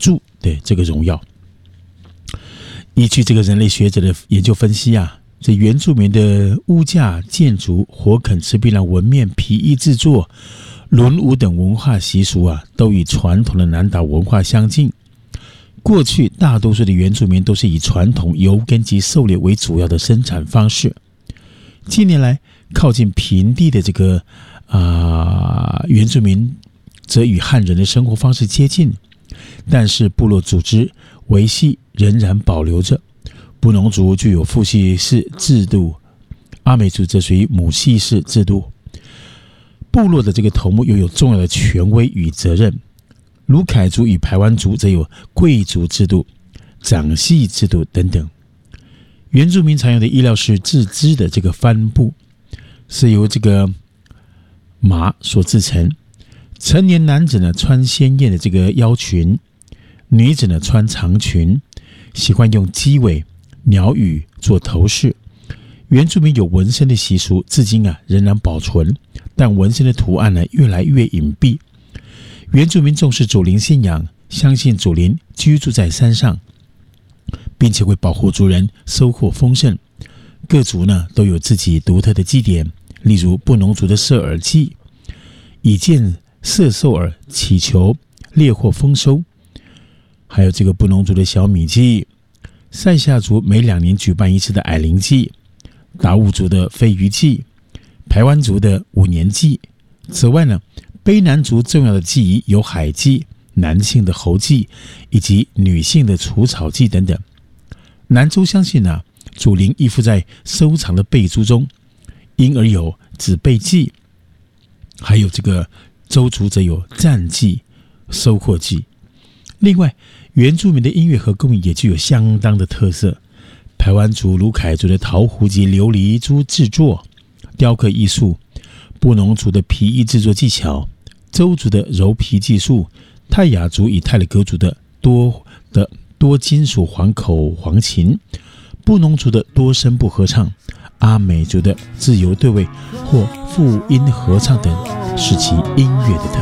住的这个荣耀。依据这个人类学者的研究分析啊，这原住民的屋架、建筑、火垦、赤壁蓝纹面、皮衣制作、轮舞等文化习俗啊，都与传统的南岛文化相近。过去大多数的原住民都是以传统游耕及狩猎为主要的生产方式。近年来，靠近平地的这个原住民则与汉人的生活方式接近，但是部落组织维系仍然保留着。布农族具有父系氏制度，阿美族则属于母系氏制度。部落的这个头目拥有重要的权威与责任。鲁凯族与排湾族则有贵族制度、长系制度等等。原住民常用的衣料是自织的这个帆布，是由这个麻所制成。成年男子呢穿鲜艳的这个腰裙，女子呢穿长裙，喜欢用鸡尾、鸟羽做头饰。原住民有纹身的习俗，至今啊仍然保存，但纹身的图案呢越来越隐蔽。原住民重视祖灵信仰，相信祖灵居住在山上，并且会保护族人收获丰盛。各族呢都有自己独特的祭典，例如布农族的射耳祭，以箭射兽耳，祈求猎获丰收；还有这个布农族的小米祭，塞夏族每2年举办一次的矮灵祭，达悟族的飞鱼祭，排湾族的5年祭。此外呢，卑南族重要的祭仪有海祭、男性的猴祭以及女性的除草祭等等。南州相信啊，祖灵依附在收藏的贝珠中，因而有子贝祭，还有这个周族则有战祭、收获祭。另外，原住民的音乐和工艺也具有相当的特色。排湾族、鲁凯族的陶壶及琉璃珠制作、雕刻艺术，布农族的皮衣制作技巧，周族的柔皮技术，泰雅族与泰勒格族的多金属黄口簧琴，布农族的多声部合唱，阿美族的自由对位或复音合唱等，是其音乐的特